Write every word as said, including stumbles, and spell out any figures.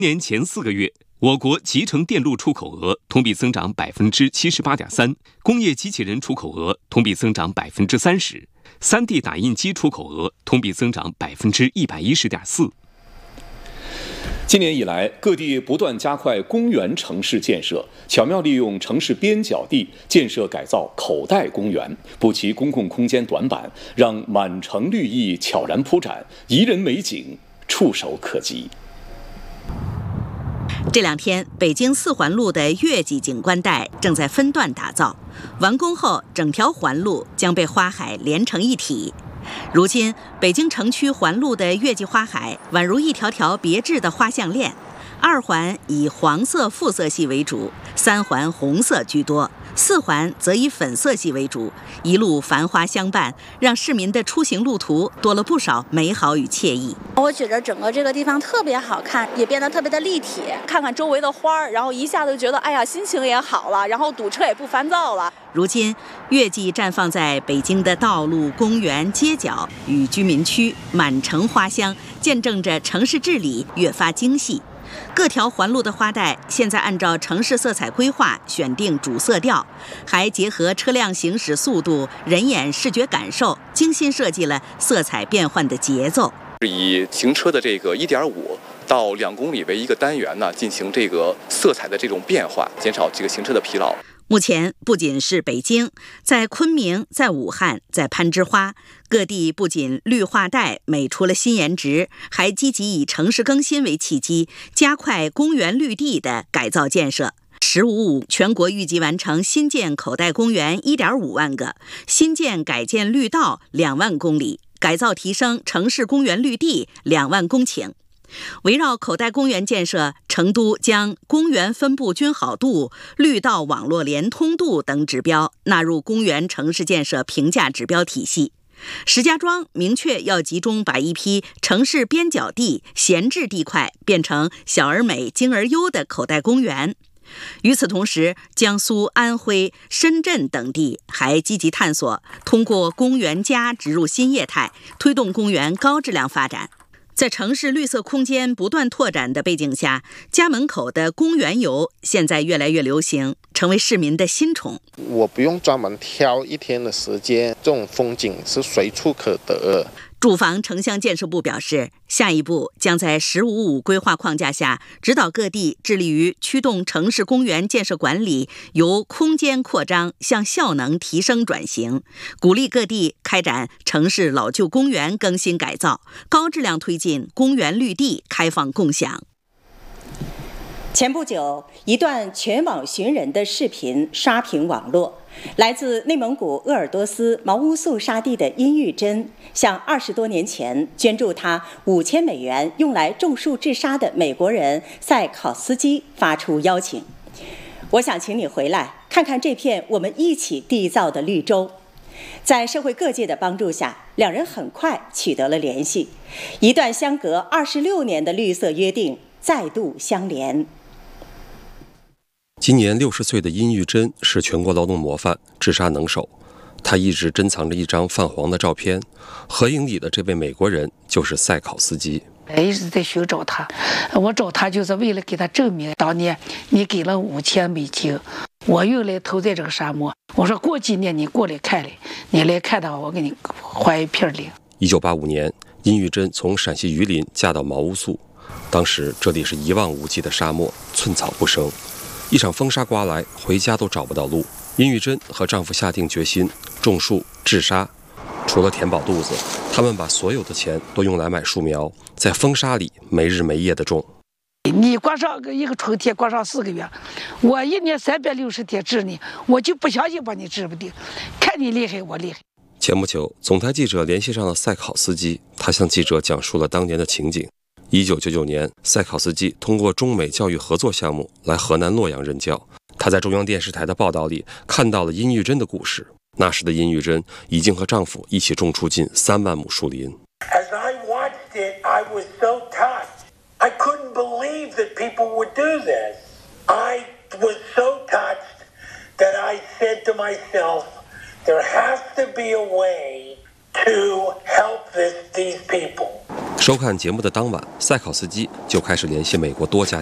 年前四个月，我国集成电路出口额同比增长百分之七十八点三，工业机器人出口额同比增长百分之三十，三 D 打印机出口额同比增长百分之一百一十点四。 今年以来，各地不断加快公园城市建设，巧妙利用城市边角地建设改造口袋公园，补齐公共空间短板，让满城绿意悄然铺展，宜人美景触手可及。 这两天，北京四环路的月季景观带正在分段打造，完工后，整条环路将被花海连成一体。如今，北京城区环路的月季花海宛如一条条别致的花项链，二环以黄色复色系为主，三环红色居多，四环则以粉色系为主，一路繁花相伴，让市民的出行路途多了不少美好与惬意。 我觉得整个这个地方特别好看，也变得特别的立体。看看周围的花儿，然后一下子就觉得，哎呀，心情也好了，然后堵车也不烦躁了。 如今，月季绽放在北京的道路、公园、街角与居民区，满城花香，见证着城市治理越发精细。各条环路的花带现在按照城市色彩规划选定主色调，还结合车辆行驶速度、人眼视觉感受，精心设计了色彩变换的节奏。 以行车的这个一点五到两公里为一个单元呢，进行这个色彩的这种变化，减少这个行车的疲劳。 目前不仅是北京，在昆明、在武汉、在攀枝花，各地不仅绿化带美出了新颜值，还积极以城市更新为契机，加快公园绿地的改造建设。十五五全国预计完成新建口袋公园一点五万个，新建改建绿道两万公里，改造提升城市公园绿地两万公顷。围绕口袋公园建设，成都将公园分布均好度、绿道网络连通度等指标纳入公园城市建设评价指标体系。石家庄明确要集中把一批城市边角地、闲置地块变成小而美、精而优的口袋公园。与此同时，江苏、安徽、深圳等地还积极探索通过公园加植入新业态，推动公园高质量发展。在城市绿色空间不断拓展的背景下，家门口的公园游现在越来越流行，成为市民的新宠。 我不用专门挑一天的时间，这种风景是随处可得。 住房城乡建设部表示，下一步将在“十五五”规划框架下，指导各地致力于驱动城市公园建设管理由空间扩张向效能提升转型，鼓励各地开展城市老旧公园更新改造，高质量推进公园绿地开放共享。 前不久，一段全网寻人的视频刷屏网络。来自内蒙古鄂尔多斯毛乌素沙地的殷玉珍，向二十多年前捐助他五千美元用来种树治沙的美国人塞考斯基发出邀请。我想请你回来看看这片我们一起缔造的绿洲。在社会各界的帮助下，两人很快取得了联系，一段相隔二十六年的绿色约定再度相连。 今年六十岁的殷玉珍是全国劳动模范、治沙能手。她一直珍藏着一张泛黄的照片，合影里的这位美国人就是塞考斯基。 一直在寻找他，我找他就是为了给他证明，当年你给了五千美金，我用来投在这个沙漠。我说过几年你过来看来，你来看的话，我给你还一片领。 一九八五年，殷玉珍从陕西榆林嫁到毛乌素，当时这里是一望无际的沙漠，寸草不生。一场风沙刮来，回家都找不到路。殷玉珍和丈夫下定决心种树治沙，除了填饱肚子，他们把所有的钱都用来买树苗，在风沙里没日没夜地种。 你光上一个春天，光上四个月，我一年三百六十天治你，我就不相信把你治不定，看你厉害，我厉害。 前不久，总台记者联系上了塞考斯基，他向记者讲述了当年的情景。一九九九年，塞考斯基通过中美教育合作项目来河南洛阳任教。他在中央电视台的报道里看到了殷玉珍的故事。那时的殷玉珍已经和丈夫一起种出近三万亩树林。 As I watched it, I was so touched. I couldn't believe that people would do this. I was so touched that I said to myself, there has to be a way to help this, these people. 收看节目的当晚，塞考斯基就开始联系美国多家